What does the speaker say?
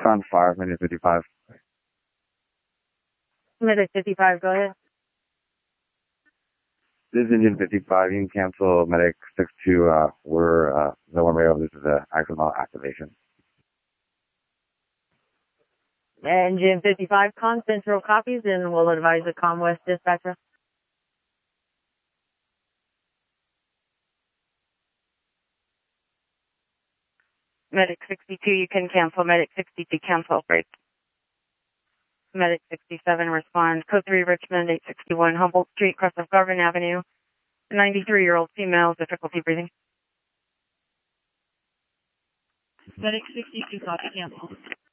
on fire, minute 55. Medic 55, go ahead. This is Indian 55. You can cancel medic 62. We're no one rail. This is a accidental activation. Engine 55, con central copies, and we'll advise the ComWest dispatcher. Medic 62, you can cancel. Medic 62, cancel. Break. Medic 67, respond. Code 3, Richmond, 861 Humboldt Street, cross of Garvin Avenue. 93-year-old female, difficulty breathing. Medic 62, copy, cancel.